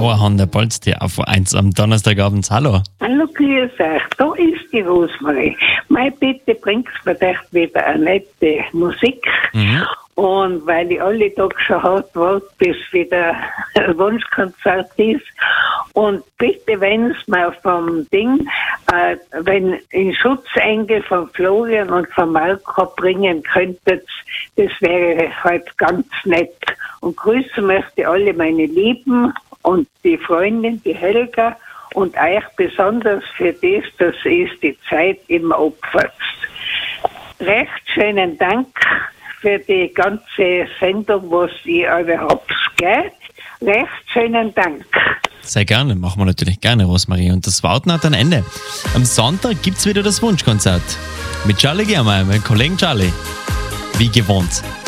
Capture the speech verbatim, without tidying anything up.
Auerhahn, der Balztee auf eins am Donnerstagabend. Hallo. Hallo, grüß euch. Da ist die Rosmarie. Mei, bitte bringst mir echt wieder eine nette Musik. Mhm. Und weil ich alle Tage schon hart warte, bis wieder ein Wunschkonzert ist. Und bitte, wenn es mal vom Ding, äh, wenn in Schutzengel von Florian und von Marco bringen könntet, das wäre halt ganz nett. Und grüßen möchte alle meine Lieben und die Freundin, die Helga, und euch besonders für das, dass ihr die Zeit immer opfert. Recht schönen Dank für die ganze Sendung, was ihr alle habt, gell? Recht schönen Dank. Sehr gerne, machen wir natürlich gerne, Rosmarie. Und das Warten hat ein Ende. Am Sonntag gibt es wieder das Wunschkonzert mit Charlie Germeier, meinem Kollegen Charlie. Wie gewohnt.